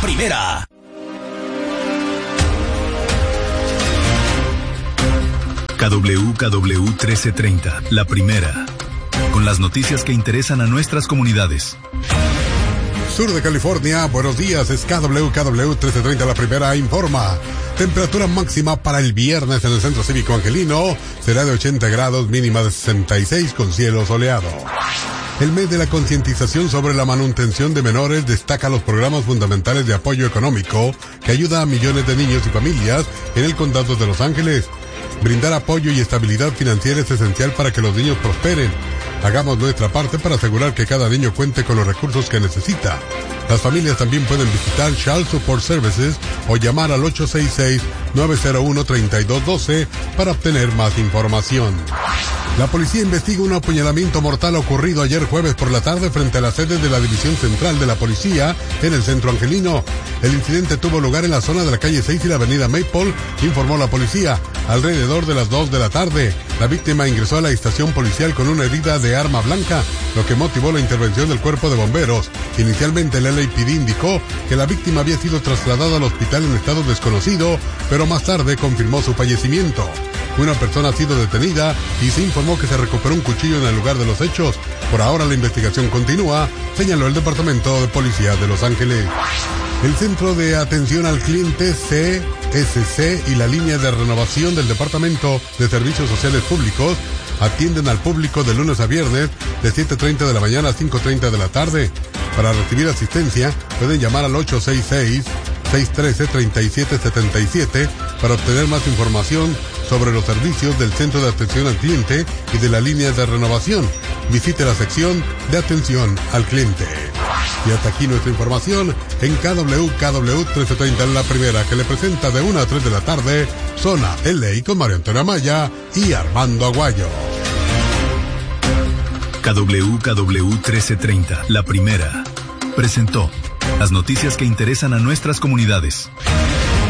primera. KWKW 1330, la primera. Con las noticias que interesan a nuestras comunidades. Sur de California, buenos días, es KWKW 1330, la primera informa. Temperatura máxima para el viernes en el Centro Cívico Angelino será de 80 grados, mínima de 66 con cielo soleado. El mes de la concientización sobre la manutención de menores destaca los programas fundamentales de apoyo económico que ayuda a millones de niños y familias en el condado de Los Ángeles. Brindar apoyo y estabilidad financiera es esencial para que los niños prosperen. Hagamos nuestra parte para asegurar que cada niño cuente con los recursos que necesita. Las familias también pueden visitar Child Support Services o llamar al 866-901-3212 para obtener más información. La policía investiga un apuñalamiento mortal ocurrido ayer jueves por la tarde frente a la sede de la División Central de la Policía en el centro angelino. El incidente tuvo lugar en la zona de la calle 6 y la avenida Maple, informó la policía. Alrededor de las 2 de la tarde, la víctima ingresó a la estación policial con una herida de arma blanca, lo que motivó la intervención del cuerpo de bomberos. Inicialmente el LAPD indicó que la víctima había sido trasladada al hospital en estado desconocido, pero más tarde confirmó su fallecimiento. Una persona ha sido detenida y se informó que se recuperó un cuchillo en el lugar de los hechos. Por ahora la investigación continúa, señaló el Departamento de Policía de Los Ángeles. El Centro de Atención al Cliente CSC y la línea de renovación del Departamento de Servicios Sociales Públicos atienden al público de lunes a viernes de 7:30 de la mañana a 5:30 de la tarde. Para recibir asistencia pueden llamar al 866-613-3777 para obtener más información sobre los servicios del Centro de Atención al Cliente y de la línea de renovación. Visite la sección de Atención al Cliente. Y hasta aquí nuestra información en KWKW 1330, la primera, que le presenta de 1 a 3 de la tarde, Zona LA con Mario Antonio Amaya y Armando Aguayo. KWKW 1330, la primera, presentó las noticias que interesan a nuestras comunidades.